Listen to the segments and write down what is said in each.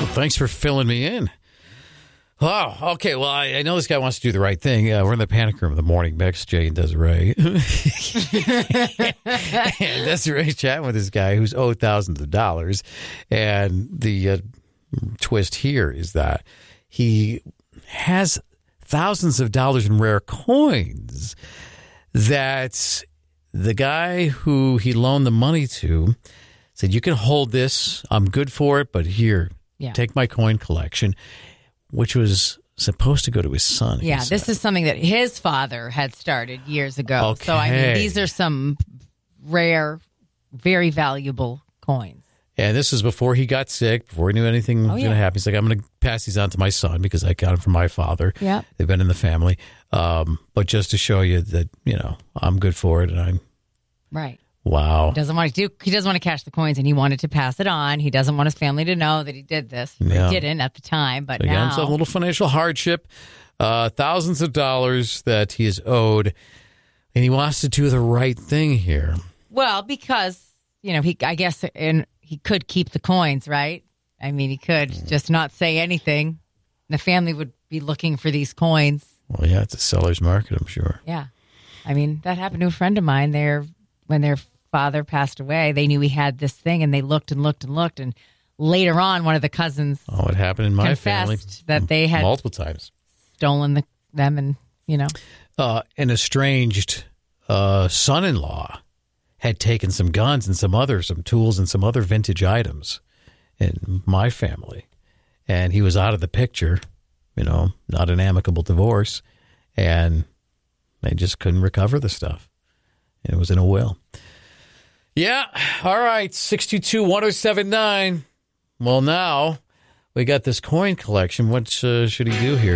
Well, thanks for filling me in. Oh, okay. Well, I know this guy wants to do the right thing. We're in the panic room in the morning. Bex, Jay, and Desiree. And Desiree's chatting with this guy who's owed thousands of dollars. And the twist here is that he has thousands of dollars in rare coins that the guy who he loaned the money to said, you can hold this. I'm good for it, but here, take my coin collection, which was supposed to go to his son. Yeah, this is something that his father had started years ago. Okay. So, I mean, these are some rare, very valuable coins. And this is before he got sick, before he knew anything was going to happen. He's like, I'm going to pass these on to my son because I got them from my father. Yeah. They've been in the family. But just to show you that, I'm good for it. And I'm right. Wow. He doesn't want to cash the coins, and he wanted to pass it on. He doesn't want his family to know that he did this. Yeah. He didn't at the time, but so he now. got himself a little financial hardship, thousands of dollars that he is owed, and he wants to do the right thing here. Well, because, he could keep the coins, right? I mean, he could just not say anything. The family would be looking for these coins. Well, yeah, it's a seller's market, I'm sure. Yeah. I mean, that happened to a friend of mine when their father passed away. They knew he had this thing, and they looked and looked and looked. And later on, one of the cousins it happened in my family that they had multiple times stolen them, and an estranged son-in-law had taken some guns and some tools and some other vintage items in my family, and he was out of the picture. Not an amicable divorce, and they just couldn't recover the stuff. It was in a will. Yeah. All right. 622-1079. Well, now we got this coin collection. What should he do here?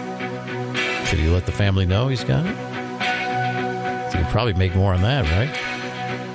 Should he let the family know he's got it? So he could probably make more on that, right?